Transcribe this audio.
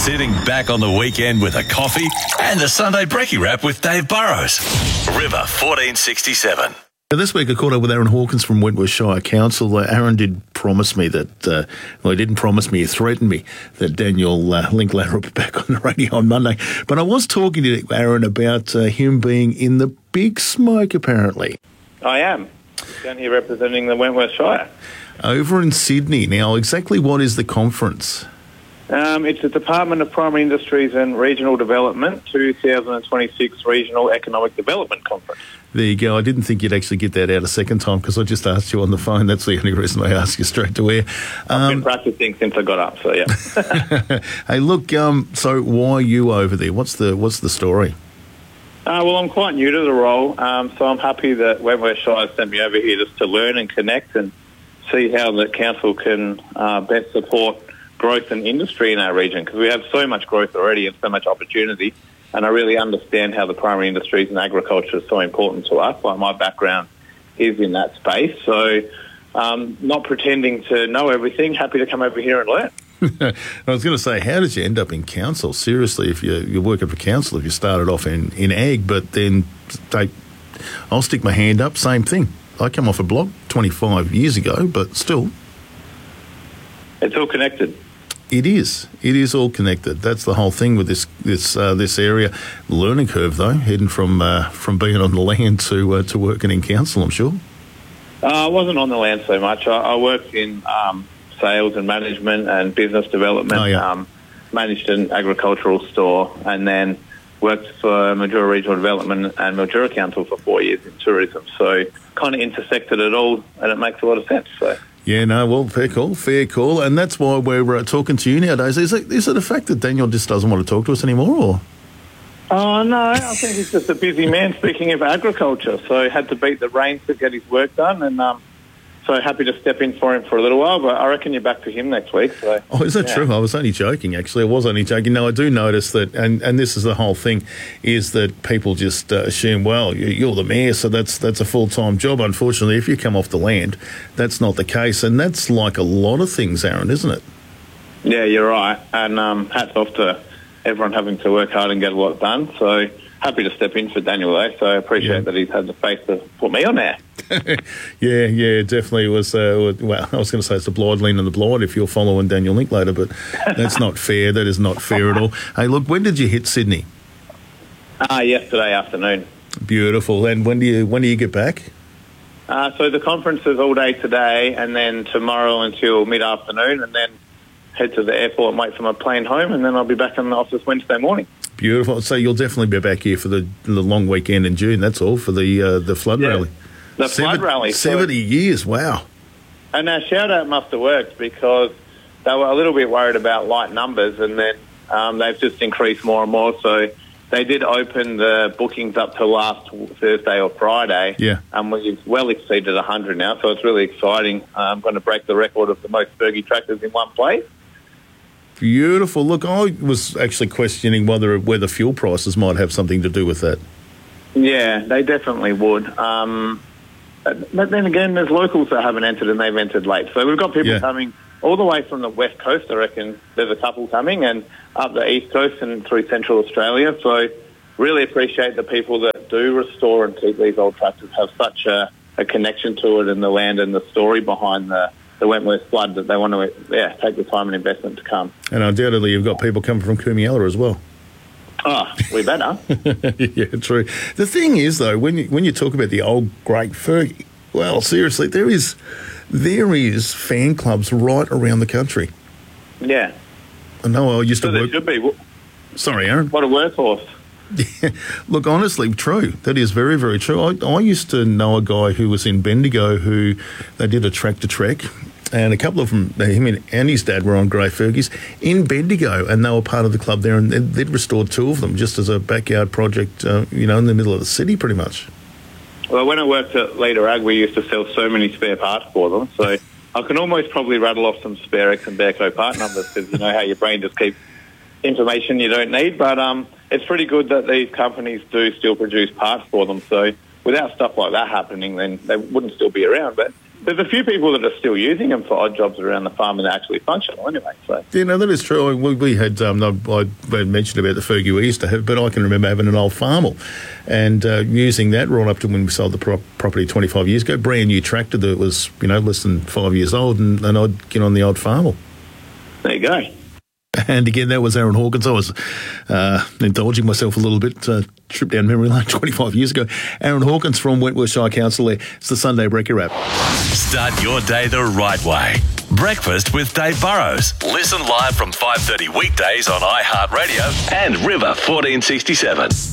Sitting back on the weekend with a coffee and the Sunday Brekkie Wrap with Dave Burrows. River 1467. This week I caught up with Aaron Hawkins from Wentworth Shire Council. Aaron did promise me that, he didn't promise me, he threatened me that Daniel Linklater will be back on the radio on Monday. But I was talking to Aaron about him being in the big smoke, apparently. I am. Down here representing the Wentworth Shire. Over in Sydney. Now, exactly what is the conference? It's the Department of Primary Industries and Regional Development 2026 Regional Economic Development Conference. There you go. I didn't think you'd actually get that out a second time because I just asked you on the phone. That's the only reason I asked you straight to air. I've been practicing since I got up, so yeah. Hey, look, so why are you over there? What's the story? Well, I'm quite new to the role, so I'm happy that Wentworth Shire sent me over here just to learn and connect and see how the council can best support growth and industry in our region, because we have so much growth already and so much opportunity, and I really understand how the primary industries and agriculture is so important to us. Like, my background is in that space, so not pretending to know everything, happy to come over here and learn. I was going to say, how did you end up in council? Seriously, if you're working for council, if you started off in ag, but then I'll stick my hand up, same thing. I come off a block 25 years ago, but still. It's all connected. It is. It is all connected. That's the whole thing with this area. Learning curve, though, heading from being on the land to working in council, I'm sure. I wasn't on the land so much. I worked in sales and management and business development. Oh, yeah. Managed an agricultural store, and then worked for Mildura Regional Development and Mildura Council for 4 years in tourism. So kind of intersected it all, and it makes a lot of sense. So. Yeah, no, well, fair call. And that's why we're talking to you nowadays. Is it a fact that Daniel just doesn't want to talk to us anymore, or? Oh, no, I think he's just a busy man, speaking of agriculture. So had to beat the rain to get his work done, and so happy to step in for him for a little while, but I reckon you're back to him next week. So. Oh, is that true? I was only joking, actually. I was only joking. No, I do notice that, and this is the whole thing, is that people just assume, well, you're the mayor, so that's a full-time job. Unfortunately, if you come off the land, that's not the case, and that's like a lot of things, Aaron, isn't it? Yeah, you're right, and hats off to everyone having to work hard and get a lot done, so happy to step in for Daniel, though, so I appreciate that he's had the faith to put me on there. yeah, definitely was. Well, I was going to say it's the blind leading the blind if you're following Daniel Linklater, but that's not fair. That is not fair at all. Hey, look, when did you hit Sydney? Yesterday afternoon. Beautiful. And when do you get back? So the conference is all day today, and then tomorrow until mid-afternoon, and then head to the airport and wait for my plane home, and then I'll be back in the office Wednesday morning. Beautiful. So you'll definitely be back here for the long weekend in June. That's all, for the flood rally. The flood rally. 70 years, wow. And our shout-out must have worked, because they were a little bit worried about light numbers, and then they've just increased more and more. So they did open the bookings up to last Thursday or Friday. Yeah. And we've well exceeded 100 now, so it's really exciting. I'm going to break the record of the most Fergie tractors in one place. Beautiful. Look, I was actually questioning whether fuel prices might have something to do with that. Yeah, they definitely would. But then again, there's locals that haven't entered, and they've entered late. So we've got people coming all the way from the west coast, I reckon. There's a couple coming, and up the east coast and through central Australia. So really appreciate the people that do restore and keep these old tractors, have such a connection to it and the land and the story behind the Wentworth flood, that they want to take the time and investment to come. And undoubtedly you've got people coming from Coomiella as well. Oh, we better. Yeah, true. The thing is, though, when you talk about the old great Fergie, well, seriously, there is fan clubs right around the country. Yeah. I know I used to work... there should be. Sorry, Aaron. What a workhorse. Yeah. Look, honestly, true. That is very, very true. I used to know a guy who was in Bendigo who they did a tractor trek, and a couple of them, him and his dad, were on grey Fergies in Bendigo, and they were part of the club there, and they'd restored two of them just as a backyard project, in the middle of the city, pretty much. Well, when I worked at Leader Ag, we used to sell so many spare parts for them, so I can almost probably rattle off some Spare X and Bearco part numbers, because you know how your brain just keeps information you don't need, but it's pretty good that these companies do still produce parts for them, so without stuff like that happening, then they wouldn't still be around. But there's a few people that are still using them for odd jobs around the farm and they're actually functional anyway. So Yeah, no, that is true. We had, I mentioned about the Fergie we used to have, but I can remember having an old Farmall and using that right up to when we sold the property 25 years ago, brand new tractor that was, less than 5 years old, and I'd get on the old Farmall. there you go. And again, that was Aaron Hawkins. I was indulging myself a little bit, trip down memory lane 25 years ago. Aaron Hawkins from Wentworth Shire Council there. It's the Sunday Brekkie Wrap. Start your day the right way. Breakfast with Dave Burrows. Listen live from 5:30 weekdays on iHeartRadio and River 1467.